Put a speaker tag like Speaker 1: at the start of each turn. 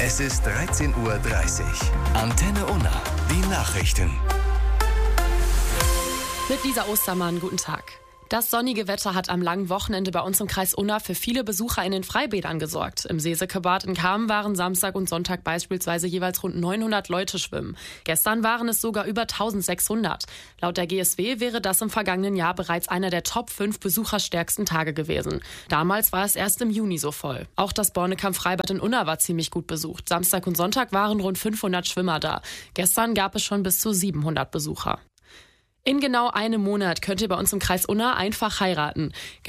Speaker 1: Es ist 13:30 Uhr. Antenne Unna, die Nachrichten.
Speaker 2: Mit Lisa Ostermann, guten Tag. Das sonnige Wetter hat am langen Wochenende bei uns im Kreis Unna für viele Besucher in den Freibädern gesorgt. Im Seesekebad in Kamen waren Samstag und Sonntag beispielsweise jeweils rund 900 Leute schwimmen. Gestern waren es sogar über 1600. Laut der GSW wäre das im vergangenen Jahr bereits einer der Top 5 besucherstärksten Tage gewesen. Damals war es erst im Juni so voll. Auch das Bornekamp-Freibad in Unna war ziemlich gut besucht. Samstag und Sonntag waren rund 500 Schwimmer da. Gestern gab es schon bis zu 700 Besucher. In genau einem Monat könnt ihr bei uns im Kreis Unna einfach heiraten.